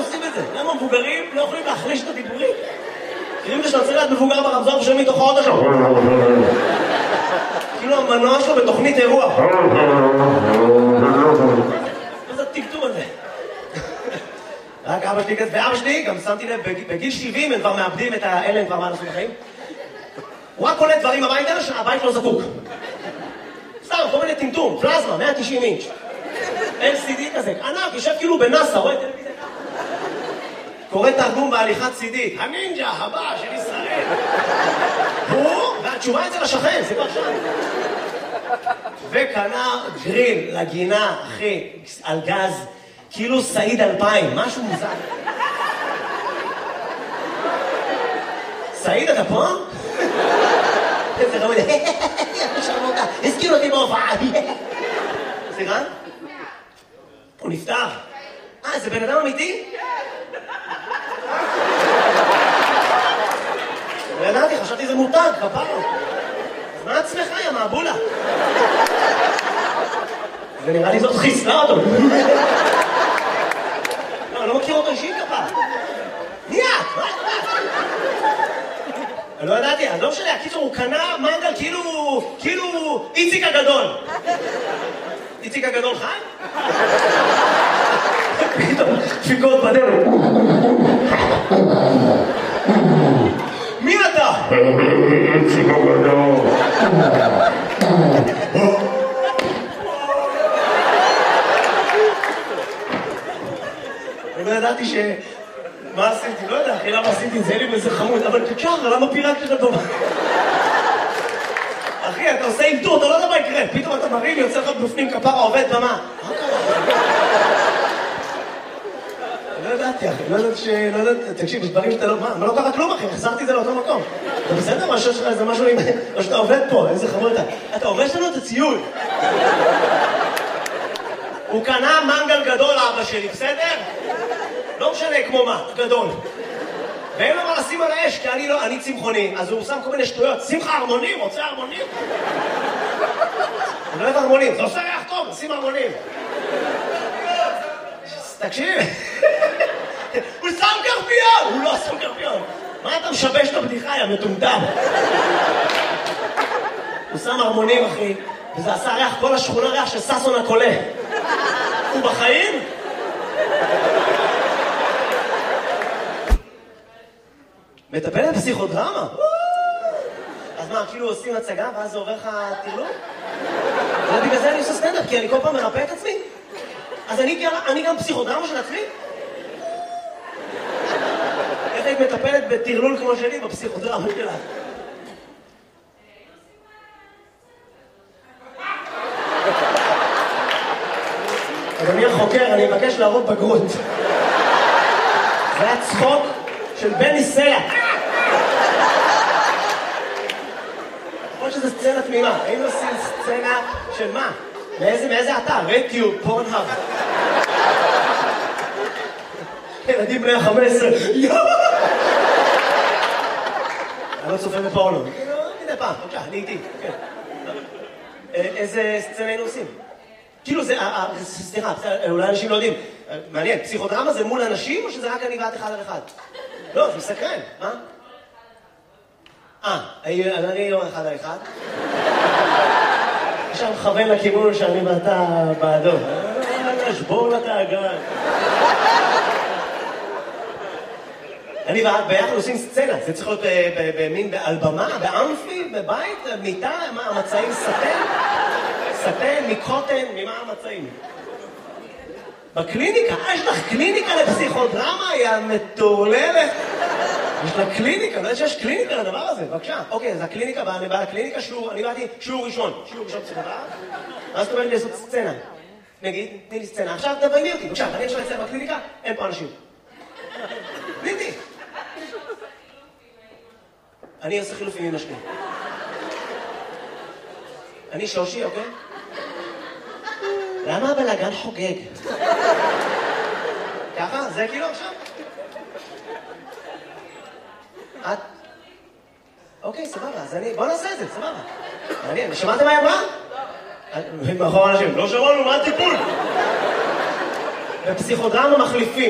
עושים את זה? למה מבוגרים לא יכולים להחליש את הדיבורים? תראים את זה שאתה צריך להיות מבוגר ברמזור של מתוך האוטו שלו. כאילו המנוע שלו בתוכנית אירוע. מה זה הטמטום הזה? רק אבא שלי כזה, ואבא שלי, גם שמתי לב, בגיל 70 הם כבר מאבדים את האלה, הם כבר מה לעשות בחיים. הוא רק קולט דברים הביתה שהבית לא זקוק. סתם, כל מיני טמטום, פלזמה, 190 אינץ'. LCD כזה, ענק, יושב כאילו בנאסא, רואה טלוויזיה ככה. קורא תרגום בהליכת צידית, הנינג'ה הבא של ישראל. והתשובה אצל השכן, זה כבר שם. וקנה גריל לגינה, אחי, על גז, כאילו סעיד 2000, משהו מוזר. סעיד, אתה פה? איזה רמוד, הזכיר אותי בהופעה. סליחה? הוא נפטר. זה בן אדם אמיתי? לא ידעתי, חשבתי זה מותג, כפרה. אז מה עצמך, יא מעבולה? ונראה לי זאת חיסלה אותו. לא, אני לא מכיר אותו אישית כפרה. מי את? מה את? אני לא ידעתי, אז לא משנה, הקיצור הוא קנה מנגל כאילו איציק הגדול. איציק הגדול חי? פתאום, דפיקות בדרך. מי אתה? איציק הגדול. אני לא ידעתי מה עשיתי? לא יודע, אחי, למה עשיתי את זה? אין לי באיזה חמוד, אבל תשחר, למה פירקת את הדומה? אחי, אתה עושה עיבדור, אתה לא יודע מה יקרה. פתאום אתה מרים, יוצא לך בפנים כפרה, עובד במה. מה קרה? לא ידעתי, אחי, לא ידעתי, תקשיב, יש דברים שאתה לא... מה לא קרה כלום, אחי? החזרתי את זה לאותו מקום. אתה בסדר? מה שיש לך איזה משהו עם... או שאתה עובד פה, איזה חמוד אתה. אתה הורס לנו את הציוד. הוא קנה מנגל גדול לאבא שלי, בסדר? לא משנה כמו מה, גדול. ואין לו מה לשים על האש, כי אני צמחוני, אז הוא שם כל מיני שטויות. שמחה הרמונים, רוצה הרמונים? אני לא אוהב הרמונים, זה עושה ריח טוב, שים הרמונים. תקשיב, הוא שם קרפיון! הוא לא שם קרפיון. מה אתה משבש את הבדיחה, יא מטומטם? הוא שם הרמונים, אחי, וזה עשה ריח, כל השכונה ריח של ססון הקולה. הוא בחיים? מטפלת פסיכודרמה? אז מה, כאילו עושים הצגה ואז זה עובר לך תרלום? ובגלל זה אני עושה סטנדאפ, כי אני כל פעם מרפא את עצמי. אז אני גם פסיכודרמה של עצמי? איך היית מטפלת בתרלול כמו שלי בפסיכודרמה שלה? אדוני החוקר, אני מבקש להראות בגרות. זה היה צחוק של בני סלע. שזה סצנה תמימה, היינו עושים סצנה של מה? מאיזה אתר? רטיוב, פורנהאב. ילדים בני ה-15. אני לא צופה בפורנו. מדי פעם, בבקשה, אני איתי. איזה סצנה היינו עושים? כאילו זה, סליחה, אולי אנשים לא יודעים. מעניין, פסיכודרמה זה מול אנשים או שזה רק אני ואת אחד על אחד? לא, זה מסקרן, מה? אני לא אחד על אחד. עכשיו מכוון לכיוון שאני ואתה בעדו. שבור לתאגן. אני ואת ביחד עושים סצנה. זה צריך להיות במין באלבמה, באמפי, בבית, מיטה, מה המצעים? סטן? סטן, מקוטן, ממה המצעים? בקליניקה? יש לך קליניקה לפסיכודרמה? היא המטורללת. יש לה קליניקה, אני יודעת שיש קליניקה לדבר הזה, בבקשה. אוקיי, אז הקליניקה, אני בא לקליניקה, אני באתי שיעור ראשון פסיכודרמה. אז זאת אומרת לי לעשות סצנה. נגיד, תני לי סצנה. עכשיו תביימי אותי, בבקשה, אני עכשיו אצלם בקליניקה, אין פה אנשים. ניתי. אני עושה חילופים עם משקיע. אני שושי, אוקיי? למה הבלגן חוגג? ככה? זה כאילו עכשיו? את? אוקיי, סבבה, אז בוא נעשה את זה, סבבה. מעניין, שמעתם מה היא אמרה? מאחור אנשים, לא שמענו, מה הטיפול? בפסיכודרמה מחליפים.